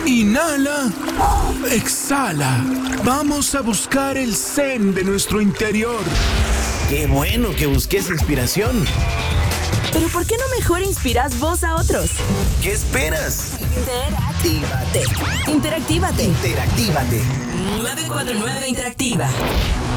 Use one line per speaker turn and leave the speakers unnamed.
Inhala. Exhala. Vamos a buscar el zen de nuestro interior.
¡Qué bueno que busques inspiración!
Pero ¿por qué no mejor inspiras vos a otros?
¿Qué esperas?
Interactívate.
949
Interactiva.